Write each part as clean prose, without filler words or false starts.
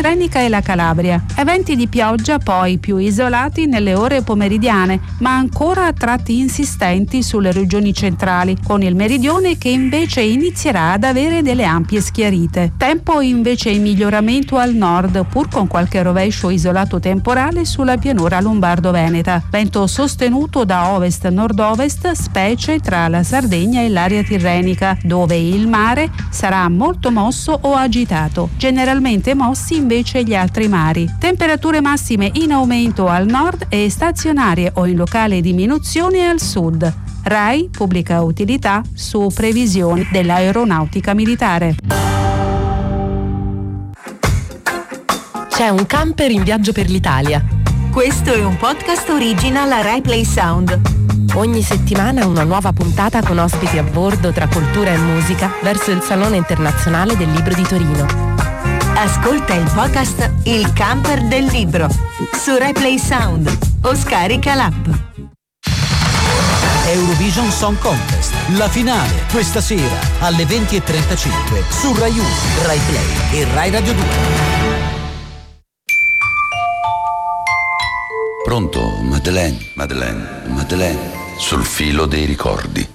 Tirrenica e la Calabria. Eventi di pioggia poi più isolati nelle ore pomeridiane, ma ancora a tratti insistenti sulle regioni centrali, con il meridione che invece inizierà ad avere delle ampie schiarite. Tempo invece in miglioramento al nord, pur con qualche rovescio isolato temporale sulla pianura lombardo-veneta. Vento sostenuto da ovest-nord-ovest, specie tra la Sardegna e l'area tirrenica, dove il mare sarà molto mosso o agitato. Generalmente mossi invece gli altri mari. Temperature massime in aumento al nord e stazionarie o in locale diminuzione al sud. RAI Pubblica Utilità su previsioni dell'aeronautica militare. C'è un camper in viaggio per l'Italia. Questo è un podcast original Rai Play Sound. Ogni settimana una nuova puntata con ospiti a bordo tra cultura e musica verso il Salone Internazionale del Libro di Torino. Ascolta il podcast Il Camper del Libro su Rai Play Sound o scarica l'app. Eurovision Song Contest, la finale questa sera alle 20:35 su Rai 1, Rai Play e Rai Radio 2. Pronto, Madeleine, sul filo dei ricordi.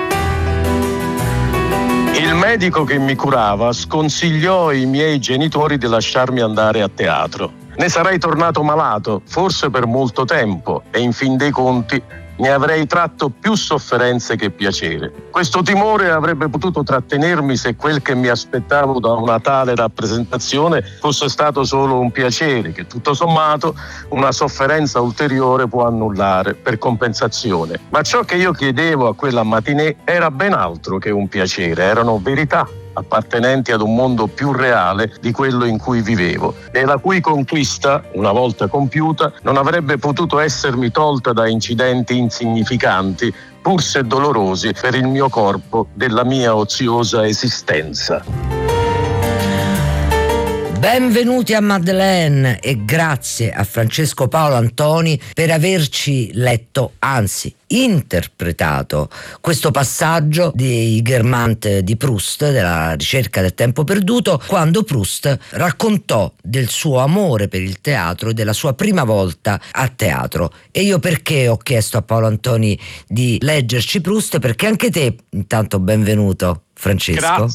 Il medico che mi curava sconsigliò ai miei genitori di lasciarmi andare a teatro. Ne sarei tornato malato, forse per molto tempo, e in fin dei conti ne avrei tratto più sofferenze che piacere. Questo timore avrebbe potuto trattenermi se quel che mi aspettavo da una tale rappresentazione fosse stato solo un piacere che tutto sommato una sofferenza ulteriore può annullare per compensazione. Ma ciò che io chiedevo a quella matinée era ben altro che un piacere, erano verità appartenenti ad un mondo più reale di quello in cui vivevo e la cui conquista, una volta compiuta, non avrebbe potuto essermi tolta da incidenti insignificanti, pur se dolorosi per il mio corpo della mia oziosa esistenza. Benvenuti a Madeleine e grazie a Francesco Paolo Antoni per averci letto, anzi interpretato, questo passaggio di Guermantes di Proust, della ricerca del tempo perduto, quando Proust raccontò del suo amore per il teatro e della sua prima volta a teatro. E io perché ho chiesto a Paolo Antoni di leggerci Proust? Perché anche te, intanto benvenuto Francesco.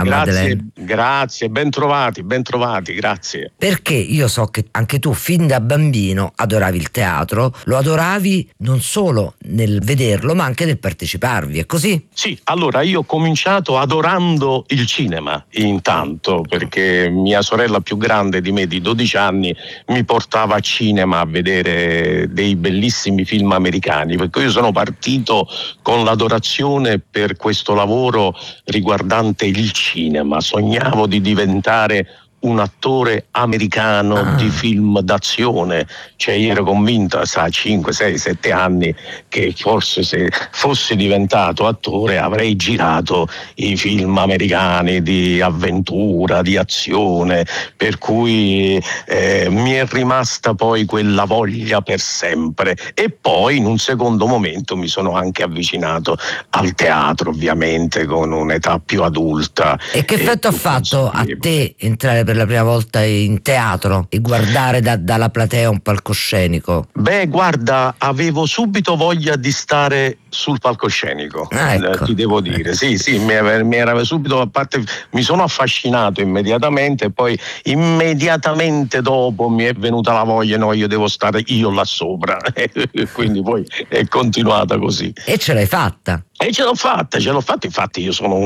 Grazie, ben trovati, grazie. Perché io so che anche tu fin da bambino adoravi il teatro, lo adoravi non solo nel vederlo ma anche nel parteciparvi, è così? Sì, allora io ho cominciato adorando il cinema intanto, perché mia sorella più grande di me di 12 anni mi portava a cinema a vedere dei bellissimi film americani, perché io sono partito con l'adorazione per questo lavoro riguardante il cinema. Sognavo di diventare un attore americano di film d'azione, cioè io ero convinto a 5, 6, 7 anni che forse se fossi diventato attore avrei girato i film americani di avventura, di azione, per cui mi è rimasta poi quella voglia per sempre. E poi in un secondo momento mi sono anche avvicinato al teatro, ovviamente con un'età più adulta. E che effetto ha fatto a te entrare per la prima volta in teatro e guardare dalla platea un palcoscenico? Beh, guarda, avevo subito voglia di stare sul palcoscenico, ecco. Ti devo dire, sì, mi era subito, a parte mi sono affascinato immediatamente e poi immediatamente dopo mi è venuta la voglia, no, io devo stare io là sopra, quindi poi è continuata così. E ce l'hai fatta? E ce l'ho fatta, infatti io sono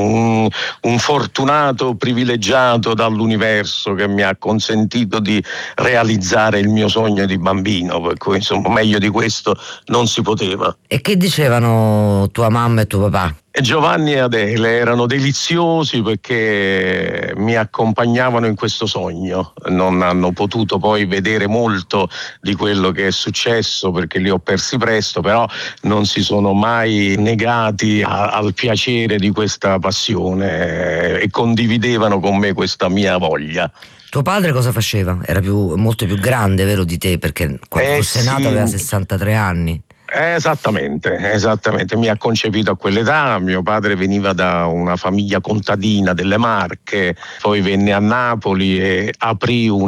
un fortunato privilegiato dall'universo che mi ha consentito di realizzare il mio sogno di bambino, per cui insomma meglio di questo non si poteva. E che dicevano tua mamma e tuo papà? Giovanni e Adele erano deliziosi perché mi accompagnavano in questo sogno. Non hanno potuto poi vedere molto di quello che è successo perché li ho persi presto, però non si sono mai negati al piacere di questa passione e condividevano con me questa mia voglia. Tuo padre cosa faceva? Era molto più grande, vero, di te, perché quando fosse nato aveva 63 anni. Esattamente, mi ha concepito a quell'età. Mio padre veniva da una famiglia contadina delle Marche, poi venne a Napoli e aprì